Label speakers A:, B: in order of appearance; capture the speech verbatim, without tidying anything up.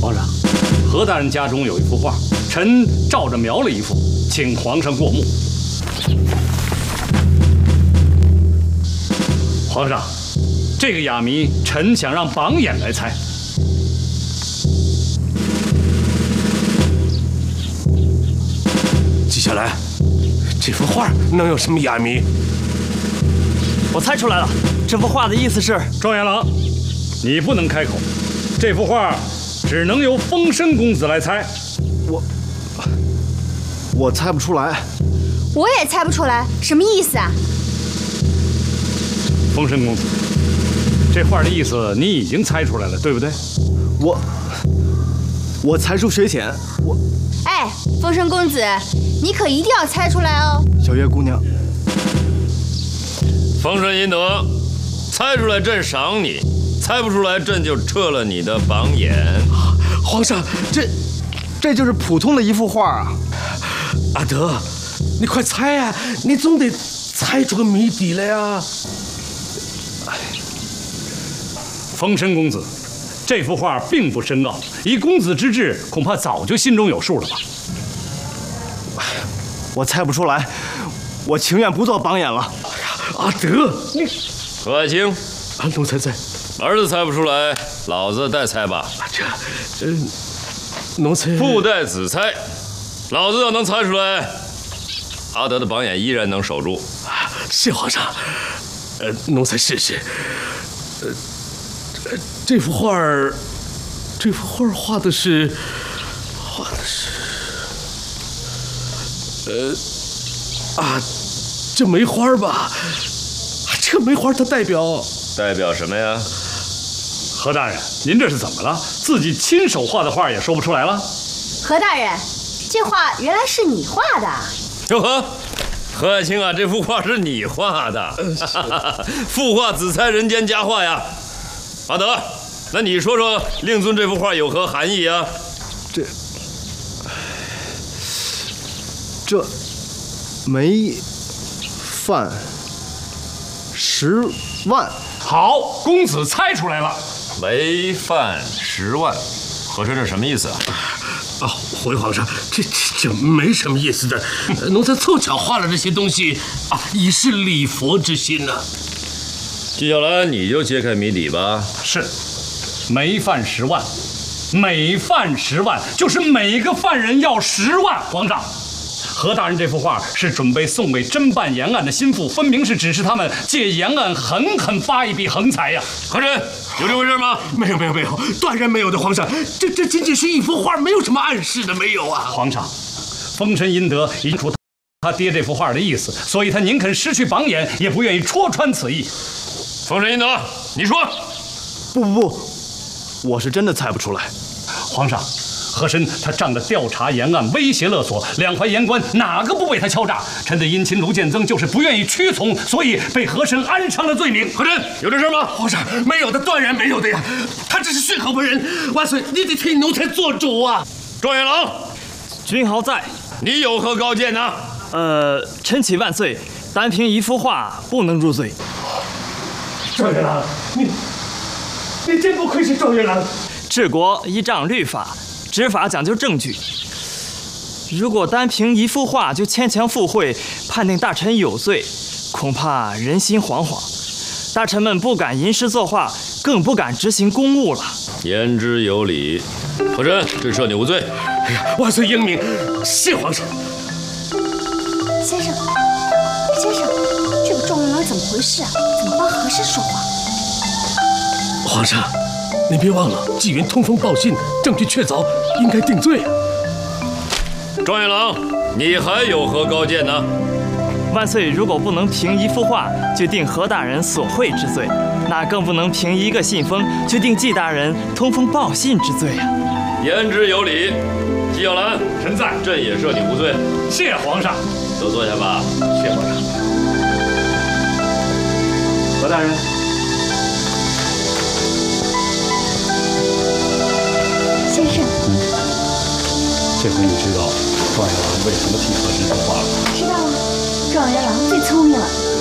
A: 皇上，何大人家中有一幅画，臣照着描了一幅，请皇上过目。皇上，这个哑谜，臣想让榜眼来猜。
B: 记下来，这幅画能有什么哑谜？
C: 我猜出来了，这幅画的意思是……
A: 状元郎，你不能开口，这幅画只能由风声公子来猜。
D: 我我猜不出来。
E: 我也猜不出来，什么意思啊？
A: 风声公子，这画的意思你已经猜出来了，对不对？
D: 我我才疏学浅，我……
E: 哎，风声公子，你可一定要猜出来哦。
D: 小月姑娘，
F: 风声阴德，猜出来朕赏你，猜不出来朕就撤了你的榜眼。
D: 皇上，这这就是普通的一幅画啊！
B: 阿德，你快猜啊，你总得猜出个谜底来呀！
A: 风声公子，这幅画并不深奥，以公子之智，恐怕早就心中有数了吧？
D: 我猜不出来，我情愿不做榜眼了。
B: 哎呀，阿德，你
F: 何爱卿，
B: 啊，奴才在。
F: 儿子猜不出来，老子代猜吧。
B: 啊，这，呃，奴才
F: 父代子猜，老子要能猜出来，阿德的榜眼依然能守住。
B: 谢皇上。呃，奴才试试。呃，呃这幅画儿，这幅画画的是，画的是，呃，啊，这梅花吧？这梅花它代表
F: 代表什么呀？
A: 何大人，您这是怎么了？自己亲手画的画也说不出来了？
E: 何大人，这画原来是你画的。
F: 哟呵，何爱卿啊，这幅画是你画的，父画子猜人间佳话呀。阿德，那你说说令尊这幅画有何含义啊？
D: 这这梅饭十万。
A: 好，公子猜出来了。
F: 梅饭十万，和珅这什么意思啊？
B: 哦，回皇上，这这这没什么意思的，奴才凑巧画了这些东西啊，以示礼佛之心呢、啊。
F: 纪晓岚，你就揭开谜底吧。
A: 是，梅饭十万，每饭十万，就是每个犯人要十万。皇上，何大人这幅画是准备送给侦办严案的心腹，分明是指示他们借严案狠狠发一笔横财呀！
F: 和珅，有这回事吗？
B: 没有，没有，没有，断然没有的，皇上，这这仅仅是一幅画，没有什么暗示的，没有啊。
A: 皇上，风尘阴德已经出他爹这幅画的意思，所以他宁肯失去榜眼，也不愿意戳穿此意。
F: 风尘阴德，你说？
D: 不不不，我是真的猜不出来。
A: 皇上。和珅他仗着调查严案，威胁勒索，两淮言官哪个不被他敲诈？臣的姻亲卢建增就是不愿意屈从，所以被和珅安上了罪名。
F: 和珅有这事吗？
B: 皇上，没有的，断然没有的呀！他只是血口文人，万岁，你得替奴才做主啊！
F: 状元郎，
C: 君豪在，
F: 你有何高见呢？
C: 呃，臣启万岁，单凭一幅画不能入罪。
B: 状元郎，你你真不愧是状元郎。
C: 治国依仗律法。执法讲究证据，如果单凭一幅画就牵强附会，判定大臣有罪，恐怕人心惶惶，大臣们不敢吟诗作画，更不敢执行公务了。
F: 言之有理，和珅，朕赦你无罪。
B: 哎呀，万岁英明，谢皇上。
E: 先生，先生，这个状元郎怎么回事啊？怎么帮和珅说话？
B: 皇上。你别忘了，纪云通风报信，证据确凿，应该定罪啊！
F: 状元郎，你还有何高见呢？
C: 万岁如果不能凭一幅画就定何大人索贿之罪，那更不能凭一个信封就定纪大人通风报信之罪啊！
F: 言之有理，纪晓岚，
A: 臣在，
F: 朕也赦你无罪。
A: 谢皇上。
F: 都坐下吧。
A: 谢皇上。何大人。
E: 先生，
A: 这回你知道状元郎为什么替和珅说话了？
E: 知道了，状元郎最聪明了。